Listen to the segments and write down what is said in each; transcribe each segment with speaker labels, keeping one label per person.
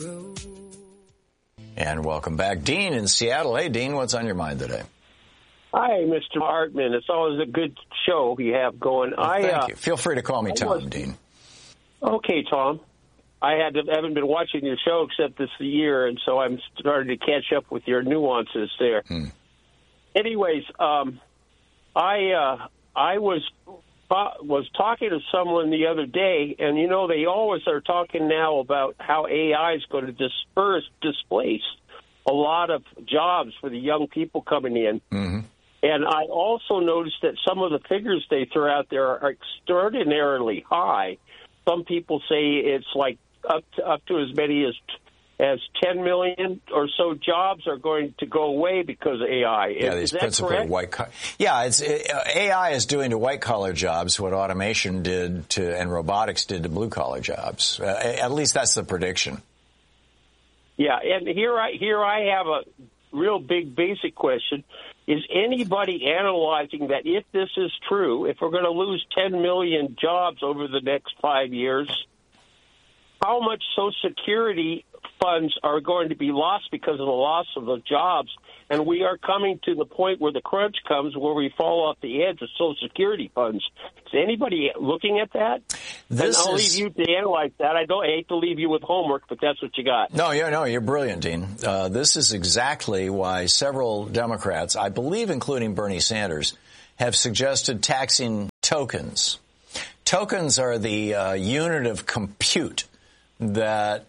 Speaker 1: And welcome back. Dean in Seattle. Hey, Dean, what's on your mind today?
Speaker 2: Hi, Mr. Hartman. It's always a good show you have going.
Speaker 1: Thank you. Feel free to call me Tom, Dean.
Speaker 2: Okay, Tom. I haven't been watching your show except this year, and so I'm starting to catch up with your nuances there. Anyways, I was talking to someone the other day, and, you know, they always are talking now about how AI is going to displace a lot of jobs for the young people coming in. Mm-hmm. And I also noticed that some of the figures they throw out there are extraordinarily high. Some people say it's like up to as many as 10 million or so jobs are going to go away because of AI.
Speaker 1: Yeah, these principally white collar. Yeah, AI is doing to white collar jobs what automation did to and robotics did to blue collar jobs. At least that's the prediction.
Speaker 2: Yeah, and here I have a real big basic question. Is anybody analyzing that if this is true, if we're going to lose 10 million jobs over the next 5 years, how much Social Security funds are going to be lost because of the loss of the jobs? And we are coming to the point where the crunch comes where we fall off the edge of Social Security funds. Is anybody looking at that? I'll leave you to analyze that. I hate to leave you with homework, but that's what you got.
Speaker 1: No, you're brilliant, Dean. This is exactly why several Democrats, I believe including Bernie Sanders, have suggested taxing tokens. Tokens are the unit of compute that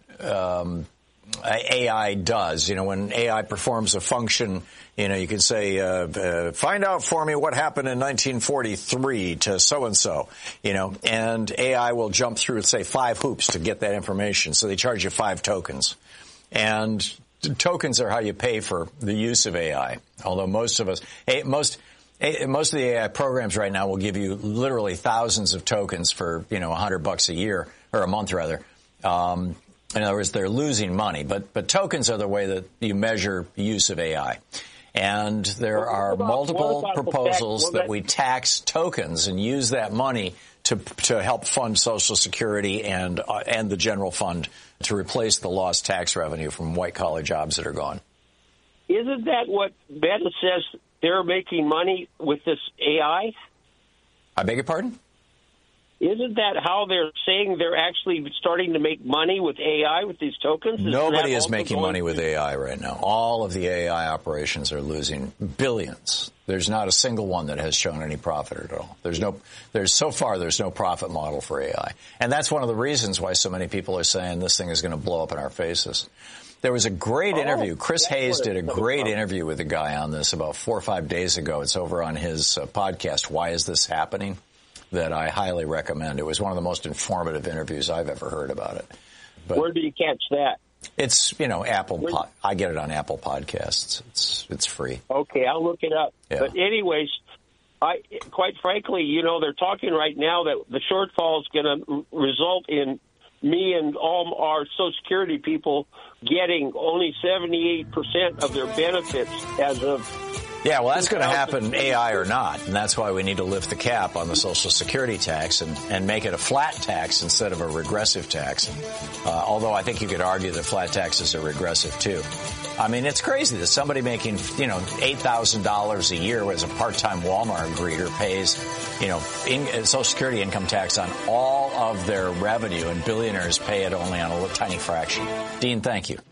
Speaker 1: AI does. You know, when AI performs a function, you know, you can say, find out for me what happened in 1943 to so-and-so, you know, and AI will jump through, say, 5 hoops to get that information. So they charge you 5 tokens. And tokens are how you pay for the use of AI. Although most of the AI programs right now will give you literally thousands of tokens for, you know, $100 a year, or a month rather. In other words, they're losing money, but tokens are the way that you measure use of AI. And there are multiple proposals that we tax tokens and use that money to help fund Social Security and the general fund to replace the lost tax revenue from white collar jobs that are gone.
Speaker 2: Isn't that what Meta says they're making money with this AI?
Speaker 1: I beg your pardon?
Speaker 2: Isn't that how they're saying they're actually starting to make money with AI with these tokens?
Speaker 1: Nobody is making money with AI right now. All of the AI operations are losing billions. There's not a single one that has shown any profit at all. There's no profit model for AI. And that's one of the reasons why so many people are saying this thing is going to blow up in our faces. There was a great interview. Chris Hayes did a great interview with a guy on this about 4 or 5 days ago. It's over on his podcast, Why Is This Happening?, that I highly recommend. It was one of the most informative interviews I've ever heard about it.
Speaker 2: But where do you catch that?
Speaker 1: It's, you know, I get it on Apple Podcasts. It's free.
Speaker 2: Okay, I'll look it up. Yeah. But anyways, quite frankly, you know, they're talking right now that the shortfall is going to result in me and all our Social Security people getting only 78% of their benefits as of...
Speaker 1: Yeah, well, that's going to happen, AI or not, and that's why we need to lift the cap on the Social Security tax and make it a flat tax instead of a regressive tax. Although I think you could argue that flat taxes are regressive, too. I mean, it's crazy that somebody making, you know, $8,000 a year as a part-time Walmart greeter pays, you know, Social Security income tax on all of their revenue, and billionaires pay it only on a tiny fraction. Dean, thank you.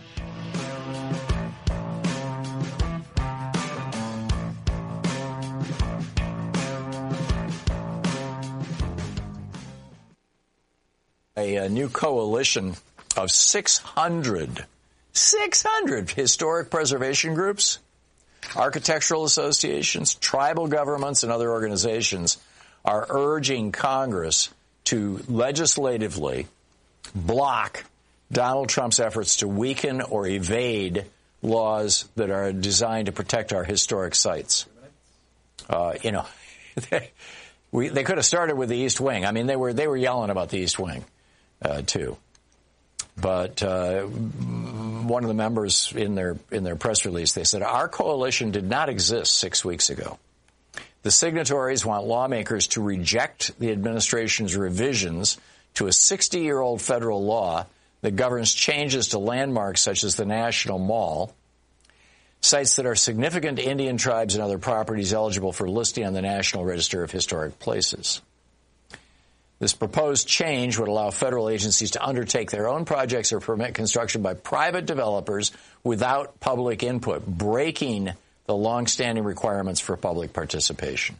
Speaker 1: A new coalition of 600 historic preservation groups, architectural associations, tribal governments, and other organizations are urging Congress to legislatively block Donald Trump's efforts to weaken or evade laws that are designed to protect our historic sites. You know, they could have started with the East Wing. I mean, they were yelling about the East Wing. Too. But one of the members in their press release, they said, our coalition did not exist 6 weeks ago. The signatories want lawmakers to reject the administration's revisions to a 60-year-old federal law that governs changes to landmarks such as the National Mall, sites that are significant to Indian tribes and other properties eligible for listing on the National Register of Historic Places. This proposed change would allow federal agencies to undertake their own projects or permit construction by private developers without public input, breaking the long-standing requirements for public participation.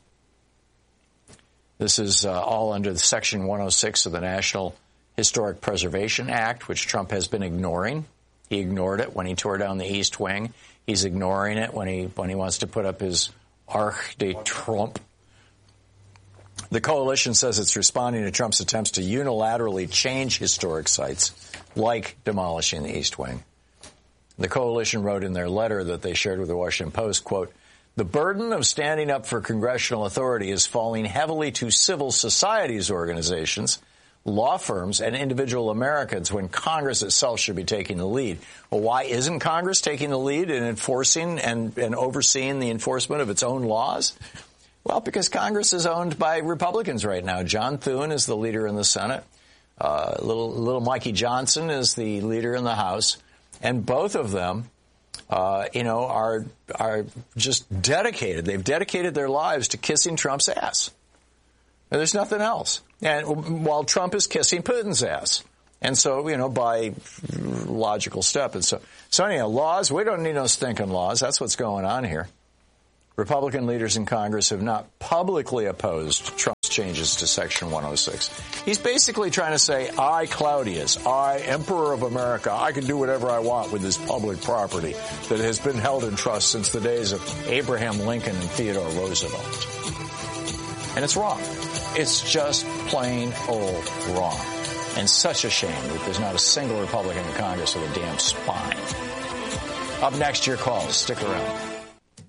Speaker 1: This is all under Section 106 of the National Historic Preservation Act, which Trump has been ignoring. He ignored it when he tore down the East Wing. He's ignoring it when he wants to put up his Arc de Trump. The coalition says it's responding to Trump's attempts to unilaterally change historic sites, like demolishing the East Wing. The coalition wrote in their letter that they shared with the Washington Post, quote, "The burden of standing up for congressional authority is falling heavily to civil society's organizations, law firms, and individual Americans when Congress itself should be taking the lead." Well, why isn't Congress taking the lead in enforcing and overseeing the enforcement of its own laws? Well, because Congress is owned by Republicans right now. John Thune is the leader in the Senate. Little Mikey Johnson is the leader in the House. And both of them, are just dedicated. They've dedicated their lives to kissing Trump's ass. And there's nothing else. And while Trump is kissing Putin's ass. And so, by logical step. And so anyhow, laws, we don't need no stinking laws. That's what's going on here. Republican leaders in Congress have not publicly opposed Trump's changes to Section 106. He's basically trying to say, I, Claudius, I, Emperor of America, I can do whatever I want with this public property that has been held in trust since the days of Abraham Lincoln and Theodore Roosevelt. And it's wrong. It's just plain old wrong. And such a shame that there's not a single Republican in Congress with a damn spine. Up next, your calls. Stick around.